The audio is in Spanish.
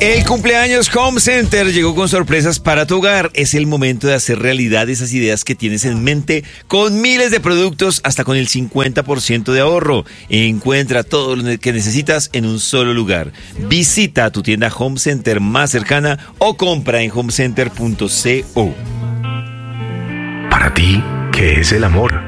El cumpleaños Home Center llegó con sorpresas para tu hogar. Es el momento de hacer realidad esas ideas que tienes en mente con miles de productos hasta con el 50% de ahorro. Encuentra todo lo que necesitas en un solo lugar. Visita tu tienda Home Center más cercana o compra en homecenter.co. Para ti, ¿qué es el amor?